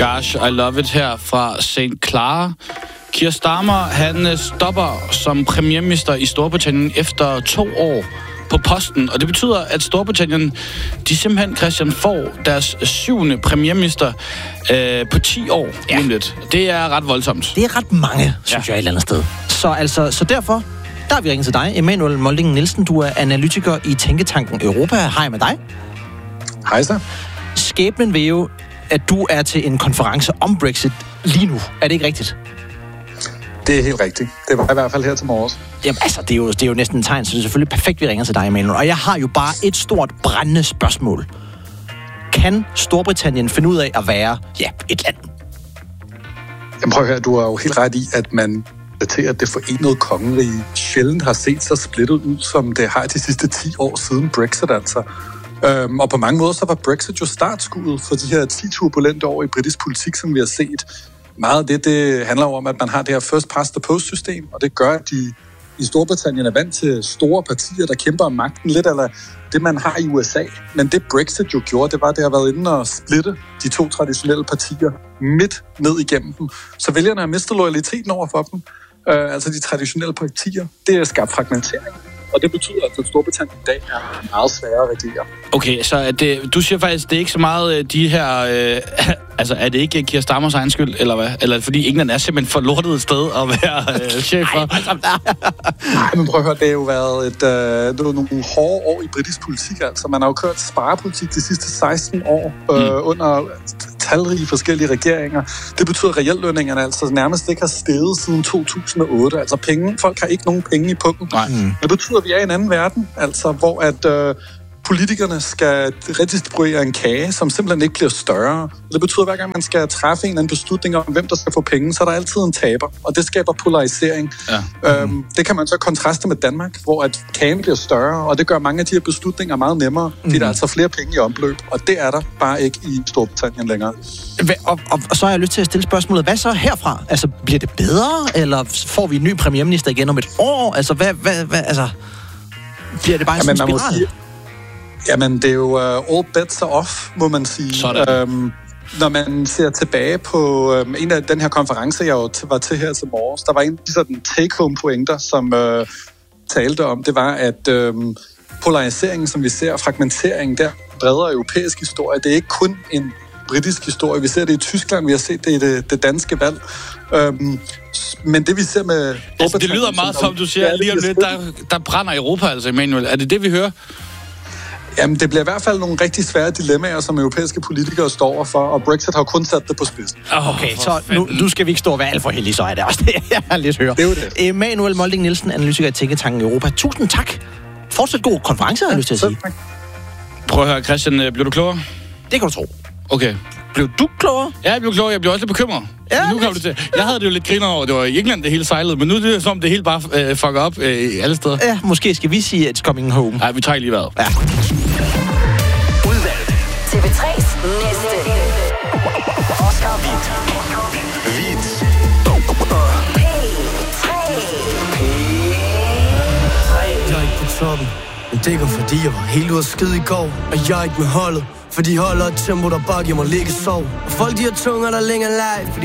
Gosh, I Love It her fra St. Clara. Keir Starmer, han stopper som premierminister i Storbritannien efter 2 år på posten, og det betyder, at Storbritannien, de simpelthen, Christian, får deres 7. premierminister på 10 år. Ja. Det er ret voldsomt. Det er ret mange, synes jeg, et eller andet sted. Så derfor, der har vi ringet til dig, Emanuel Molding Nielsen. Du er analytiker i Tænketanken Europa. Hej med dig. Hej så. Skæbnen vil jo, at du er til en konference om Brexit lige nu. Er det ikke rigtigt? Det er helt rigtigt. Det var i hvert fald her til morges. Jamen altså, det er jo næsten en tegn, så det er selvfølgelig perfekt, vi ringer til dig, Emanuel. Og jeg har jo bare et stort brændende spørgsmål. Kan Storbritannien finde ud af at være, et land? Jamen prøv at høre, du har jo helt ret i, at man til at det forenede kongerige sjældent har set sig splittet ud, som det har de sidste 10 år siden Brexit altså. Og på mange måder så var Brexit jo startskuddet for de her 10 turbulente år i britisk politik, som vi har set. Meget af det handler om, at man har det her first past the post system, og det gør, at de i Storbritannien er vant til store partier, der kæmper om magten, lidt eller det, man har i USA. Men det Brexit jo gjorde, det var, at det har været inde og splitte de 2 traditionelle partier midt ned igennem dem. Så vælgerne har mistet loyaliteten over for dem. Altså de traditionelle partier. Det er skabt fragmentering. Og det betyder, at Storbritannien i dag er meget sværere at regere. Okay, så du siger faktisk, det er ikke så meget de her... altså, er det ikke Keir Starmers egen skyld, eller hvad? Eller fordi England er simpelthen for lortet et sted at være chef for? Nej, men prøv at høre, det har jo været nogle hårde år i britisk politik. Altså, man har jo kørt sparepolitik de sidste 16 år under talrige forskellige regeringer. Det betyder, at reellønningerne altså nærmest ikke har steget siden 2008. Altså folk har ikke nogen penge i pungen. Det betyder, at vi er i en anden verden, altså hvor at politikerne skal redistribuere en kage, som simpelthen ikke bliver større. Det betyder, at hver gang man skal træffe en eller anden beslutning om, hvem der skal få penge, så er der altid en taber, og det skaber polarisering. Ja. Det kan man så kontraste med Danmark, hvor at kagen bliver større, og det gør mange af de her beslutninger meget nemmere, fordi der er altså flere penge i omløb, og det er der bare ikke i Storbritannien længere. Og så har jeg lyst til at stille spørgsmålet, hvad så herfra? Altså, bliver det bedre, eller får vi en ny premierminister igen om et år? Altså, hvad altså, bliver det bare en spiral? Jamen, det er jo all bets are off, må man sige. Når man ser tilbage på en af den her konference, jeg var til her til morges, der var en af de sådan take-home pointer, som talte om, det var, at polariseringen, som vi ser, fragmenteringen der, bredere europæisk historie, det er ikke kun en britisk historie. Vi ser det i Tyskland, vi har set det i det danske valg. Men det vi ser med... Altså, det lyder meget som du siger, lige om lidt, der brænder Europa, altså, Emanuel. Er det vi hører? Jamen, det bliver i hvert fald nogle rigtig svære dilemmaer, som europæiske politikere står overfor, og Brexit har kun sat det på spidsen. Okay, så nu skal vi ikke stå og være alt for heldige, så er det også det, jeg har lidt høre. Det er jo det. Emanuel Molding Nielsen, analytiker i Tænketanken Europa. Tusind tak. Fortsat god konference, har jeg lyst til at sige. Prøv at høre, Christian, bliver du klogere? Det kan du tro. Okay. Blev du klogere? Ja, jeg blev klogere. Jeg blev også lidt bekymret. Ja, nu kom det til. Jeg havde det jo lidt griner over, det var i England, det hele sejlede, men nu er det som, det hele bare fucker op alle steder. Ja, måske skal vi sige, it's coming home. Nej, vi trækker lige vejret. Ja. Udvalgt. TV3's næste. Oscar Hvidt. Jeg er ikke på toppen, men det går fordi jeg var helt ude af skide i går. Og jeg er ikke med holdet, for de holder et tempo, der bare giver mig ligge sov. Og folk de har tunger, der længere live.